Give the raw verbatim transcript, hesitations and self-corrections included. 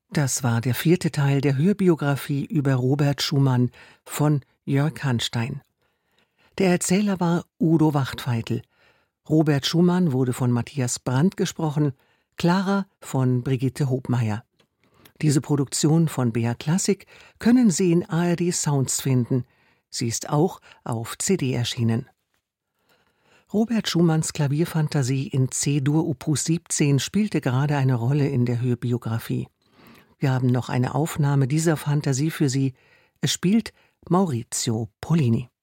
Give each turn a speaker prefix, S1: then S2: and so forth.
S1: Das war der vierte Teil der Hörbiografie über Robert Schumann von Jörg Hanstein. Der Erzähler war Udo Wachtfeitel. Robert Schumann wurde von Matthias Brandt gesprochen, Clara von Brigitte Hobmeier. Diese Produktion von B R Classic können Sie in A R D Sounds finden. Sie ist auch auf C D erschienen. Robert Schumanns Klavierfantasie in C-Dur Opus siebzehn spielte gerade eine Rolle in der Hörbiografie. Wir haben noch eine Aufnahme dieser Fantasie für Sie. Es spielt Maurizio Pollini.